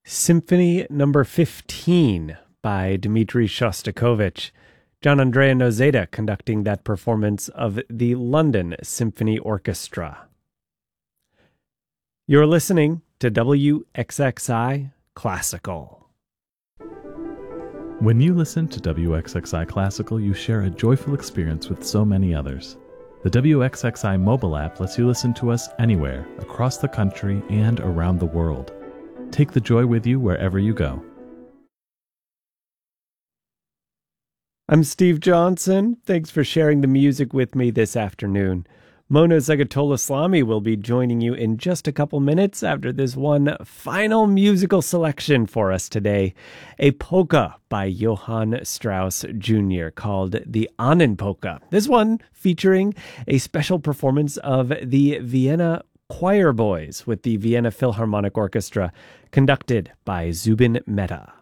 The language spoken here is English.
Symphony Number 15 by Dmitri Shostakovich. John Andrea Nozeda conducting that performance of the London Symphony Orchestra. You're listening to WXXI Classical. When you listen to WXXI Classical, you share a joyful experience with so many others. The WXXI mobile app lets you listen to us anywhere, across the country and around the world. Take the joy with you wherever you go. I'm Steve Johnson. Thanks for sharing the music with me this afternoon. Mona Zagatolaslami will be joining you in just a couple minutes after this one final musical selection for us today, a polka by Johann Strauss Jr. called the Ahnen Polka. This one featuring a special performance of the Vienna Choir Boys with the Vienna Philharmonic Orchestra, conducted by Zubin Mehta.